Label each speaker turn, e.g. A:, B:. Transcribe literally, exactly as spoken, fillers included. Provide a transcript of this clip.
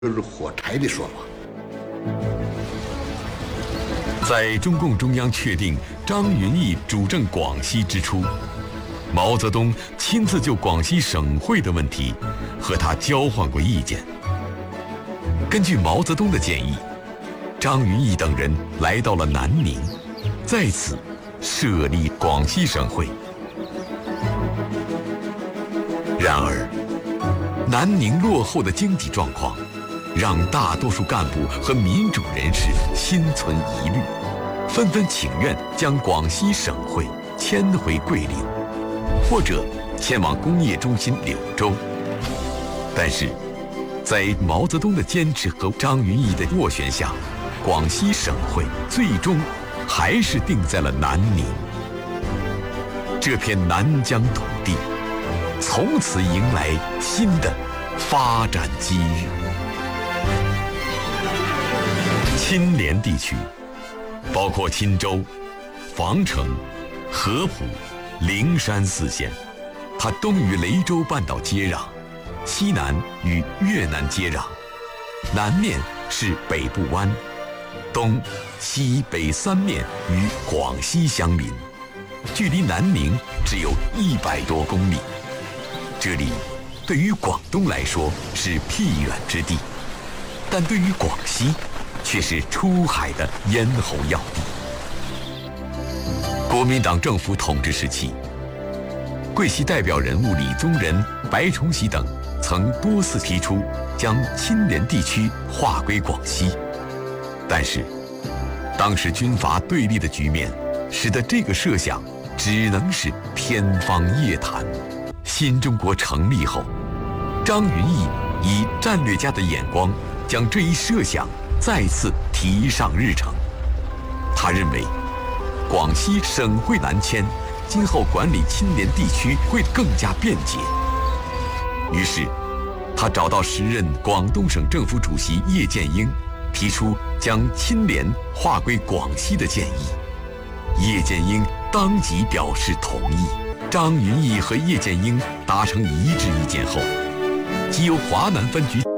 A: 这是火柴的说法。
B: 在中共中央确定张云逸主政广西之初，毛泽东亲自就广西省会的问题和他交换过意见。根据毛泽东的建议，张云逸等人来到了南宁，在此设立广西省会。然而，南宁落后的经济状况让大多数干部和民主人士心存疑虑，纷纷请愿将广西省会迁回桂林，或者迁往工业中心柳州。但是，在毛泽东的坚持和张云逸的斡旋下，广西省会最终还是定在了南宁。这片南疆土地从此迎来新的发展机遇。钦连地区包括钦州、防城、合浦、灵山四县，它东与雷州半岛接壤，西南与越南接壤，南面是北部湾，东、西北三面与广西相邻，距离南宁只有一百多公里。这里对于广东来说是僻远之地，但对于广西却是出海的咽喉要地。国民党政府统治时期，桂系代表人物李宗仁、白崇禧等曾多次提出将钦连地区划归广西，但是当时军阀对立的局面使得这个设想只能是天方夜谭。新中国成立后，张云逸以战略家的眼光将这一设想再次提上日程。他认为，广西省会南迁，今后管理钦连地区会更加便捷。于是，他找到时任广东省政府主席叶剑英，提出将钦连划归广西的建议。叶剑英当即表示同意。张云逸和叶剑英达成一致意见后，即由华南分局